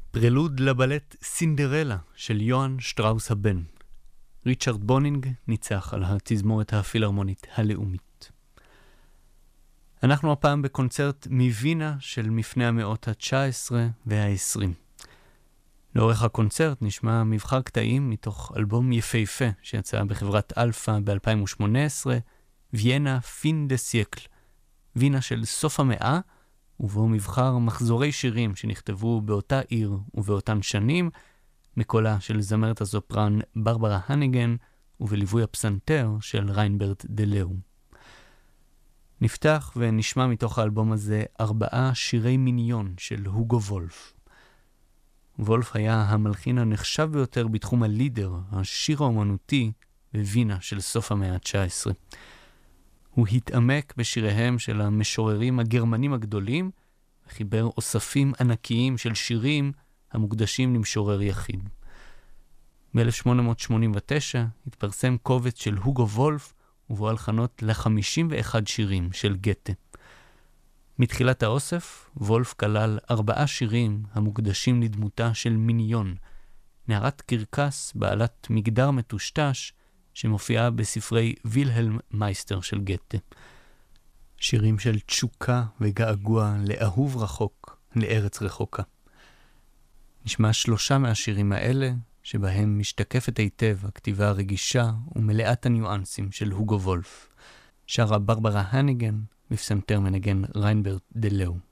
פרלוד לבלט סינדרלה של יוהאן שטראוס הבן. ריצ'רד בונינג ניצח על התזמורת הפילהרמונית הלאומית. אנחנו הפעם בקונצרט מווינה של מפנה המאות ה-19 וה-20. לאורך הקונצרט נשמע מבחר קטעים מתוך אלבום יפהפה שיצא בחברת אלפא ב-2018, ויינה פין דה סייקל, וינה של סוף המאה, ובו מבחר מחזורי שירים שנכתבו באותה עיר ובאותן שנים, מקולה של זמרת הזופרן ברברה הניגן ובליווי הפסנתר של ריינברד דלאו. נפתח ונשמע מתוך האלבום הזה 4 שירי מיניון של הוגו וולף. וולף היה המלחין הנחשב ביותר בתחום הלידר, השיר האומנותי בווינה של סוף המאה ה-19. הוא התעמק בשיריהם של המשוררים הגרמנים הגדולים, וחיבר אוספים ענקיים של שירים המוקדשים למשורר יחיד. ב-1889 התפרסם קובץ של הוגו וולף, ובו הלחנות ל-51 שירים של גתה. מתחילת האוסף, וולף כלל 4 שירים המוקדשים לדמותה של מיניון, נערת קרקס בעלת מגדר מטושטש, שמופיעה בספרי וילהלם מייסטר של גתה. שירים של תשוקה וגעגוע לאהוב רחוק, לארץ רחוקה. נשמע 3 מהשירים האלה, שבהם משתקפת היטב הכתיבה הרגישה ומלאת הניואנסים של הוגו וולף. שרה ברברה הניגן, בפסנתר מנגן ריינברד דלאו.